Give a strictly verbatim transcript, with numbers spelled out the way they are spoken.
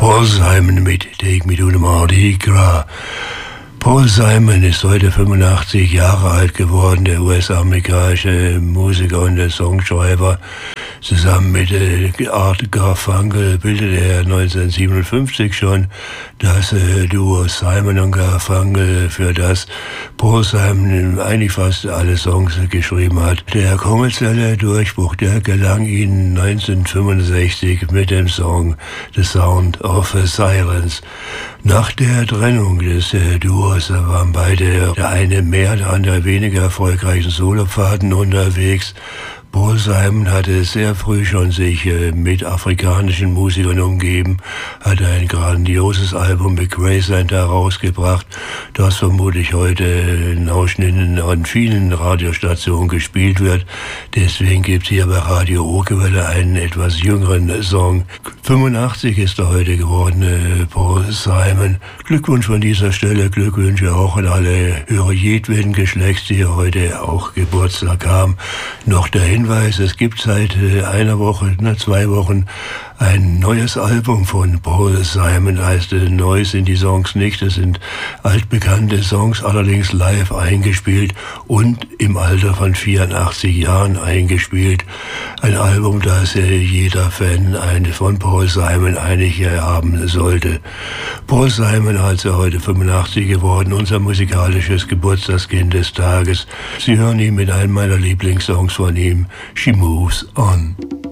Paul Simon mit Take Me to the Mardi Gras. Paul Simon ist heute fünfundachtzig Jahre alt geworden, der U S-amerikanische Musiker und der Songschreiber. Zusammen mit Art Garfunkel bildete er neunzehnhundertsiebenundfünfzig schon das Duo Simon und Garfunkel, für das Paul Simon eigentlich fast alle Songs geschrieben hat. Der kommerzielle Durchbruch, der gelang ihm neunzehnhundertfünfundsechzig mit dem Song The Sound of Silence. Nach der Trennung des Duos waren beide, der eine mehr, der andere weniger erfolgreichen Solopfaden unterwegs. Paul Simon hatte sehr früh schon sich mit afrikanischen Musikern umgeben, hatte ein grandioses Album mit Graceland herausgebracht, das vermutlich heute in Ausschnitten an vielen Radiostationen gespielt wird. Deswegen gibt es hier bei Radio Okerwelle einen etwas jüngeren Song. fünfundachtzig ist er heute geworden, Paul Simon. Glückwunsch von dieser Stelle, Glückwünsche auch an alle Hörer jedweden Geschlechts, die heute auch Geburtstag haben. Noch der Hinweis, es gibt seit einer Woche, na, zwei Wochen ein neues Album von Paul Simon. Heißt, neu sind die Songs nicht, es sind altbekannte Songs, allerdings live eingespielt und im Alter von vierundachtzig Jahren eingespielt. Ein Album, das jeder Fan von Paul Simon eigentlich haben sollte. Paul Simon, also heute fünfundachtzig geworden, unser musikalisches Geburtstagskind des Tages. Sie hören ihn mit einem meiner Lieblingssongs von ihm, She Moves On.